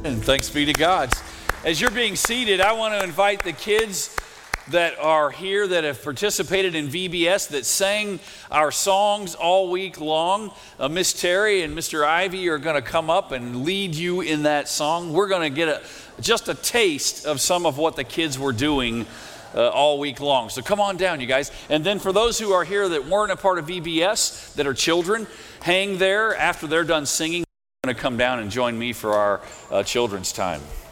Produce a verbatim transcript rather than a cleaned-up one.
And thanks be to God. As you're being seated, I want to invite the kids that are here that have participated in V B S, that sang our songs all week long. Uh, Miss Terry and Mister Ivy are going to come up and lead you in that song. We're going to get a, just a taste of some of what the kids were doing uh, all week long. So come on down, you guys. And then for those who are here that weren't a part of V B S, that are children, hang there. After they're done singing, they're going to come down and join me for our uh, children's time.